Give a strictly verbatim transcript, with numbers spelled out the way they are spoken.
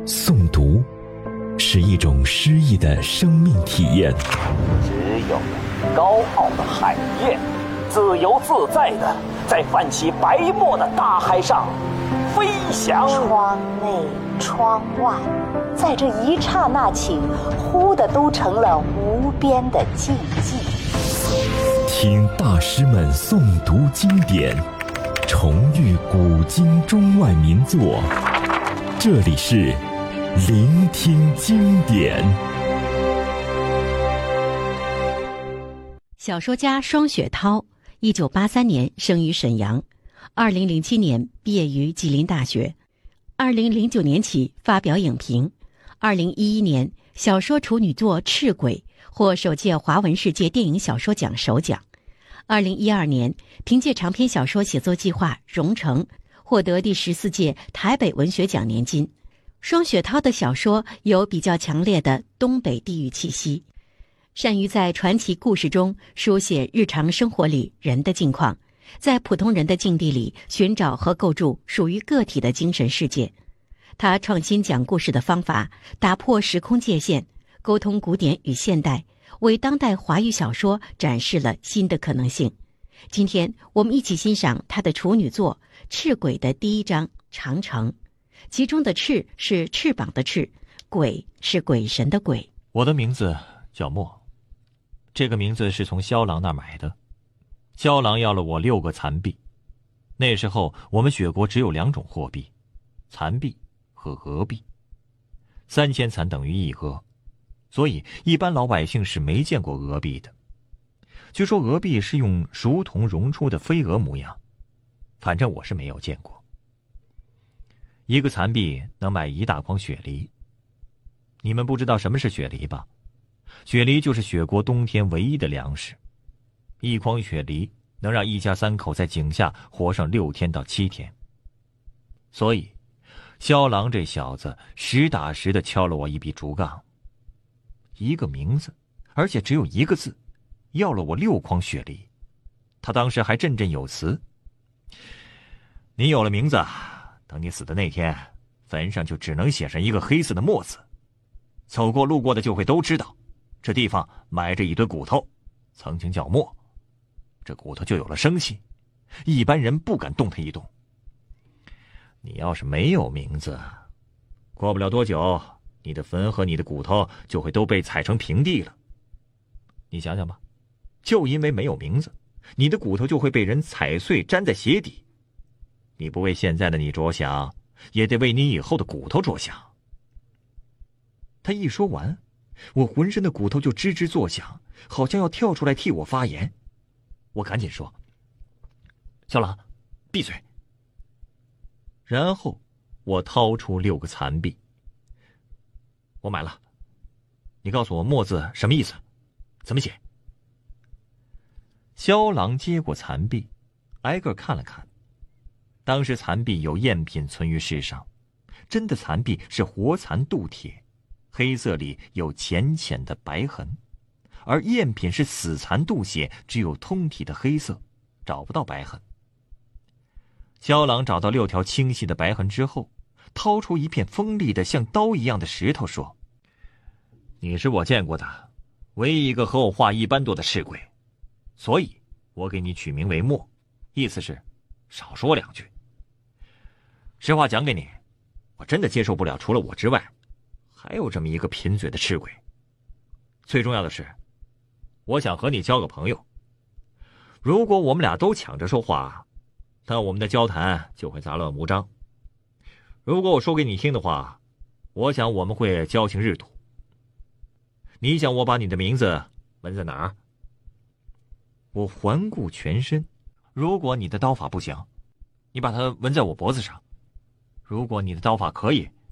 诵读是一种诗意的生命体验。 只有高傲的海燕，自由自在的在泛起白沫的大海上飞翔。 窗内窗外，在这一刹那起，忽的都成了无边的静寂。 听大师们诵读经典，重遇古今中外名作。这里是聆听经典。 小说家双雪涛，一九八三年生于沈阳，二零零七年毕业于吉林大学，二零零九年起发表影评，二零一一年小说处女作《赤鬼》获首届华文世界电影小说奖首奖，二零一二年凭借长篇小说写作计划《蓉城》获得第十四届台北文学奖年金。双雪涛的小说有比较强烈的东北地域气息，善于在传奇故事中书写日常生活里人的境况，在普通人的境地里寻找和构筑属于个体的精神世界。他创新讲故事的方法，打破时空界限，沟通古典与现代，为当代华语小说展示了新的可能性。今天我们一起欣赏他的处女作《赤鬼》的第一章《长城》，其中的赤是翅膀的翅，鬼是鬼神的鬼。 我的名字叫墨，这个名字是从萧郎那儿买的。萧郎要了我六个残币。那时候我们雪国只有两种货币，残币和俄币。三千残等于一俄，所以一般老百姓是没见过俄币的。据说俄币是用熟铜熔出的飞蛾模样，反正我是没有见过。一个残币能买一大筐雪梨。你们不知道什么是雪梨吧？雪梨就是雪国冬天唯一的粮食。一筐雪梨能让一家三口在井下活上六天到七天。所以萧郎这小子实打实的敲了我一笔竹杠。一个名字，而且只有一个字，要了我六筐雪梨。他当时还振振有词：你有了名字，等你死的那天，坟上就只能写上一个黑色的墨字，走过路过的就会都知道这地方埋着一堆骨头，曾经叫墨。这骨头就有了生气，一般人不敢动它一动。你要是没有名字，过不了多久，你的坟和你的骨头就会都被踩成平地了。你想想吧，就因为没有名字，你的骨头就会被人踩碎，粘在鞋底。你不为现在的你着想，也得为你以后的骨头着想。他一说完，我浑身的骨头就吱吱作响，好像要跳出来替我发言。我赶紧说：小郎，闭嘴。然后我掏出六个残币。我买了，你告诉我墨字什么意思，怎么写？萧郎接过残币，挨个看了看。当时残币有赝品存于世上，真的残币是活残镀铁，黑色里有浅浅的白痕，而赝品是死残镀血，只有通体的黑色，找不到白痕。萧郎找到六条清晰的白痕之后，掏出一片锋利的像刀一样的石头说：你是我见过的唯一一个和我话一般多的赤鬼，所以我给你取名为墨，意思是少说两句。实话讲给你，我真的接受不了除了我之外还有这么一个贫嘴的赤鬼。最重要的是，我想和你交个朋友。如果我们俩都抢着说话，那我们的交谈就会杂乱无章。如果我说给你听的话，我想我们会交情日笃。你想我把你的名字纹在哪儿？我环顾全身，如果你的刀法不行，你把它纹在我脖子上；如果你的刀法可以，